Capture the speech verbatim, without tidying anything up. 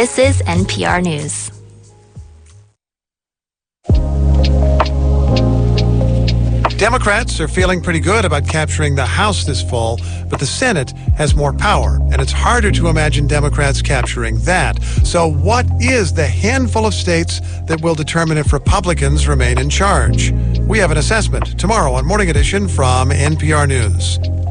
This is N P R News. Democrats are feeling pretty good about capturing the House this fall, but the Senate has more power, and it's harder to imagine Democrats capturing that. So what is the handful of states that will determine if Republicans remain in charge? We have an assessment tomorrow on Morning Edition from N P R News.